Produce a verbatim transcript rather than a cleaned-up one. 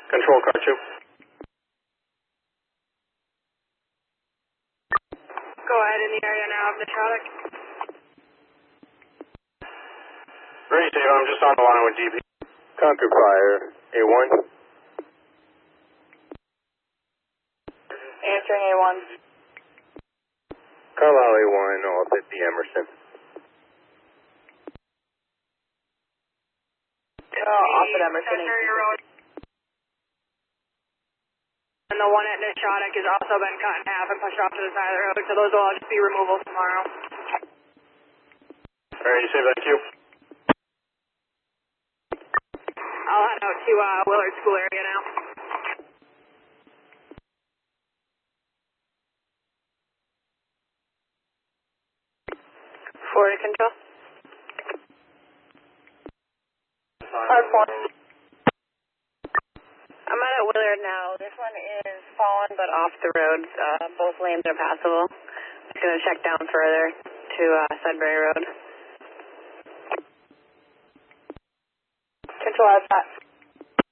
Control car two. Go ahead in the area now of Neutrotic. Ready, Dave. I'm just on the line with D B. Conquer Fire, A one. Answering A one. Carlisle A one, all fifty Emerson. Oh, off at Emerson. And the one at Neutrotic has also been cut in half and pushed off to the side of the road, so those will all just be removals tomorrow. Alright, you say that queue? I'll head out to uh, Willard School area now. Forward control. Hard point. I'm out at Willard now. This one is fallen but off the road. Uh, both lanes are passable. Just going to check down further to uh, Sudbury Road. Control, I've got